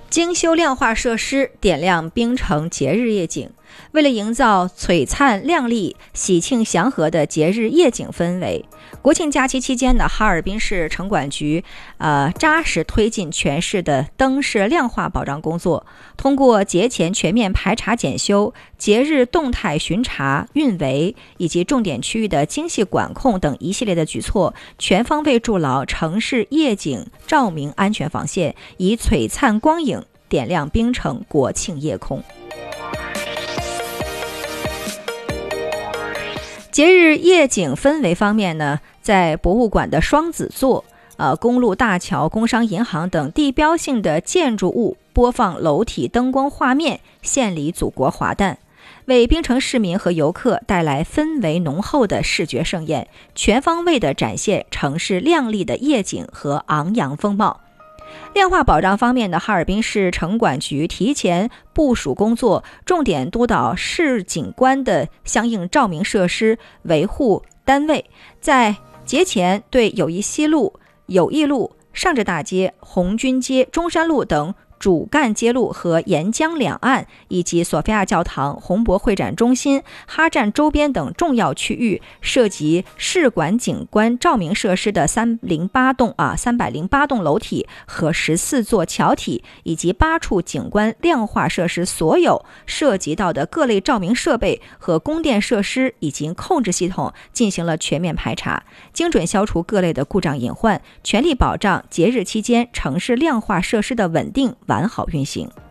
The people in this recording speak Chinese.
精修亮化设施，点亮冰城节日夜景。为了营造璀璨亮丽、喜庆祥和的节日夜景氛围，国庆假期期间呢，哈尔滨市城管局扎实推进全市的灯饰亮化保障工作，通过节前全面排查检修、节日动态巡查、运维以及重点区域的精细管控等一系列的举措，全方位筑牢城市夜景照明安全防线，以璀璨光影点亮冰城国庆夜空。节日夜景氛围方面呢，在博物馆的双子座、公路大桥、工商银行等地标性的建筑物播放楼体灯光画面，献礼祖国华诞，为冰城市民和游客带来氛围浓厚的视觉盛宴，全方位地展现城市亮丽的夜景和昂扬风貌。亮化保障方面呢，哈尔滨市城管局提前部署工作，重点督导市景观的相应照明设施维护单位，在节前对友谊西路、友谊路、上至大街、红军街、中山路等主干街路和沿江两岸，以及索菲亚教堂、红博会展中心、哈站周边等重要区域，涉及市管景观照明设施的308栋楼体和14座桥体，以及8处景观亮化设施所有涉及到的各类照明设备和供电设施以及控制系统进行了全面排查，精准消除各类的故障隐患，全力保障节日期间城市亮化设施的稳定完好运行。